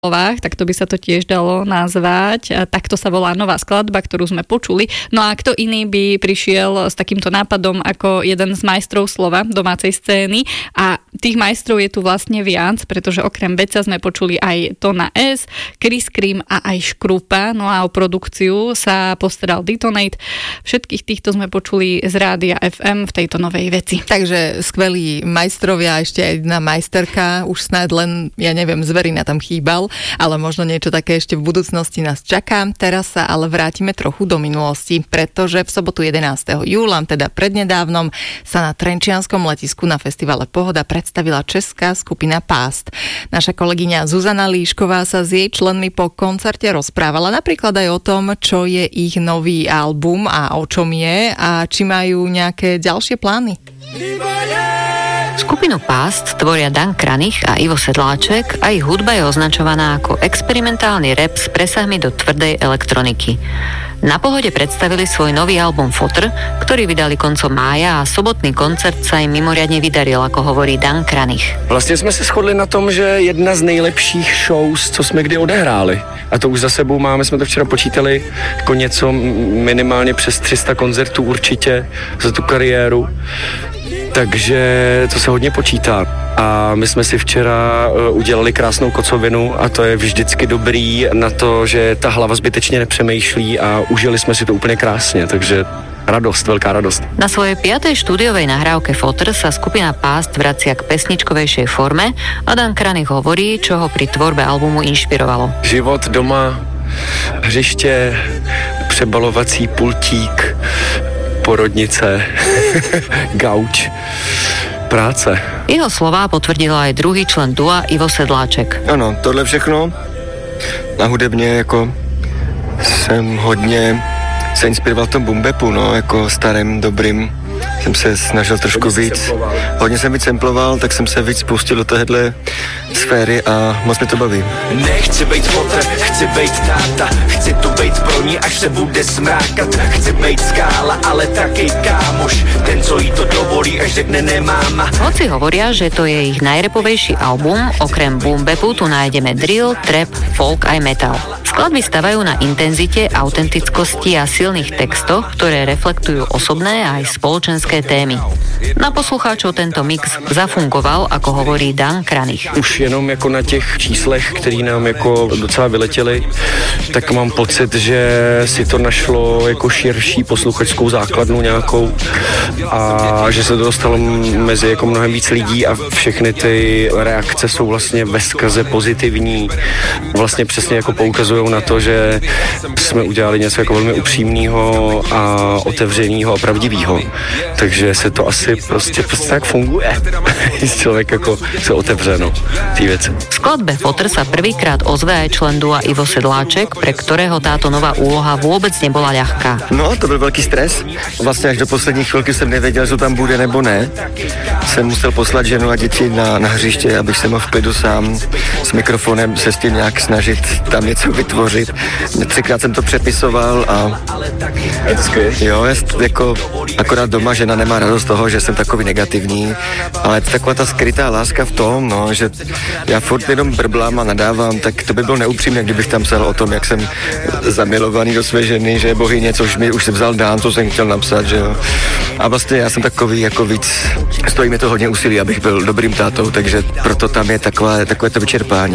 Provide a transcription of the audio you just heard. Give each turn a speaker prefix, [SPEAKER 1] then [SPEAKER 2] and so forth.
[SPEAKER 1] tak to by sa to tiež dalo nazvať. Takto sa volá nová skladba, ktorú sme počuli. No a kto iný by prišiel s takýmto nápadom ako jeden z majstrov slova domácej scény, a tých majstrov je tu vlastne viac, pretože okrem Beca sme počuli aj Tona S, Chris Cream a aj Škrupa, no a o produkciu sa postaral Detonate. Všetkých týchto sme počuli z Rádia FM v tejto novej veci.
[SPEAKER 2] Takže skvelí majstrovia, ešte aj jedna majsterka, už snáď len, ja neviem, Zverina tam chýbal, ale možno niečo také ešte v budúcnosti nás čaká. Teraz sa ale vrátime trochu do minulosti, pretože v sobotu 11. júla, teda prednedávnom, sa na trenčianskom letisku na festivale Pohoda predstavila česká skupina Past. Naša kolegyňa Zuzana Líšková sa s jej členmi po koncerte rozprávala napríklad aj o tom, čo je ich nový album a o čom je a či majú nejaké ďalšie plány.
[SPEAKER 3] Skupinu Past tvoria Dan Kranich a Ivo Sedláček a ich hudba je označovaná ako experimentálny rap s presahmi do tvrdej elektroniky. Na Pohode predstavili svoj nový album Fotr, ktorý vydali koncom mája, a sobotný koncert sa im mimoriadne vydaril, ako hovorí Dan Kranich.
[SPEAKER 4] Vlastně jsme se shodli na tom, že jedna z nejlepších shows, co jsme kdy odehráli. A to už za sebou máme, jsme to včera počítali, jako něco minimálně přes 300 koncertů určitě za tu kariéru. Takže to se hodně počítá. A my jsme si včera udělali krásnou kocovinu a to je vždycky dobrý na to, že ta hlava zbytečně nepřemýšlí a užili jsme si to úplně krásně, takže radost, veľká radosť.
[SPEAKER 3] Na svojej 5. štúdiovej nahrávke Fotr sa skupina Past vracia k pesničkovejšej forme a Dan Kranich hovorí, čo ho pri tvorbe albumu inšpirovalo.
[SPEAKER 4] Život doma, hřiště, přebalovací pultík, porodnice, gauč, práce.
[SPEAKER 3] Jeho slová potvrdil aj druhý člen dua Ivo Sedláček.
[SPEAKER 5] Ano, tohle všechno na hudebně jako jsem hodně se inspiroval v tom boom bapu, no, jako starým, dobrým. Jsem se snažil trošku víc. Hodně jsem víc samploval, tak jsem se víc spustil do téhle sféry a moc mě to baví.
[SPEAKER 6] Nechci bejt fotr, chci bejt táta, chci tu bejt pro ní, až se bude smrákat. Chci bejt skála, ale taky kámoš, ten, co jí to dovolí, až řekne nemáma.
[SPEAKER 3] Hoci hovoria, že to je ich najrepovejší album, okrem boom bapu tu nájdeme drill, trap, folk aj metal. Skladby stavajú na intenzite, autentickosti a silných textoch, ktoré reflektujú osobné a aj spoločenské témy. Na poslucháčov tento mix zafungoval, ako hovorí Dan Kranich.
[SPEAKER 4] Už jenom jako na těch číslech, který nám jako docela vyletěli, tak mám pocit, že si to našlo jako širší posluchačskou základnu nějakou a že se to dostalo mezi jako mnohem víc lidí a všechny ty reakce jsou vlastně veskrze pozitivní. Vlastně přesně jako poukazují na to, že jsme udělali něco jako velmi upřímného a otevřeného a pravdivého. Takže se to asi prostě tak funguje. Člověk jako se otevře, no, tí veci.
[SPEAKER 3] V skladbe Fotr sa prvýkrát ozve aj člen dua Ivo Sedláček, pre ktorého táto nová úloha vôbec nebola ľahká.
[SPEAKER 5] No, to byl velký stres. Vlastně až do poslední chvilky jsem nevěděl, že tam bude nebo ne. Jsem musel poslat ženu a děti na hřiště, abych se mohl v klidu sám s mikrofonem se s tím nějak snažit tam něco vytvořit. 3krát jsem to přepisoval a...
[SPEAKER 4] Je to skvělé?
[SPEAKER 5] Jo, jako akorát doma žena nemá radost toho, že jsem takový negativní, ale je to taková ta skrytá láska v tom, no, že já furt jenom brblám a nadávám, tak to by bylo neupřímné, kdybych tam psal o tom, jak jsem zamilovaný do své ženy, že je bohyně, což mi už se vzal dán, co jsem chtěl napsat, že jo. A vlastně já jsem takový jako víc, stojí mi to hodně úsilí, abych byl dobrým tátou, takže proto tam je takové to vyčerpání.